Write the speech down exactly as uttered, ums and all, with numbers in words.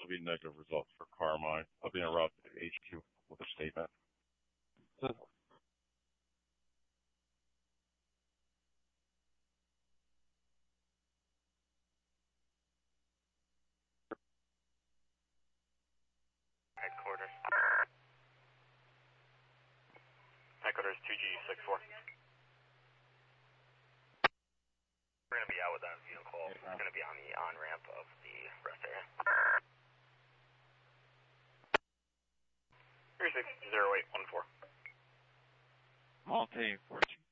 will be negative results for Carmine. I'll be en route to H Q with a statement. Headquarters. Headquarters two G six four. We're going to be out with that vehicle. It's going to be on the on-ramp of the rest area. three six zero eight one four. Monte fourteen.